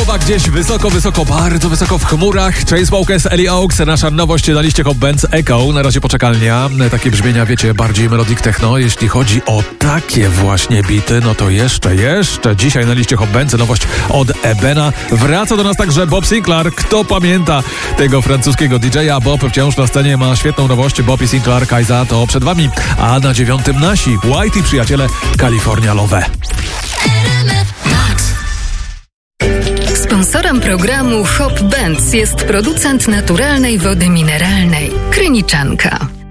Głowa gdzieś wysoko, bardzo wysoko w chmurach. Chainsmokers, Ellie Oaks, nasza nowość na liście Hot Bands Echo. Na razie poczekalnia. Takie brzmienia, wiecie, bardziej melodic techno. Jeśli chodzi o takie właśnie bity, no to jeszcze dzisiaj na liście Hot Bands nowość od Ebena. Wraca do nas także Bob Sinclair. Kto pamięta tego francuskiego DJ-a? Bob wciąż na scenie ma świetną nowość. Bob i Sinclair, Kajza, to przed wami. A na 9 nasi White i przyjaciele California Love. Sponsorem programu Hot Bands jest producent naturalnej wody mineralnej Kryniczanka.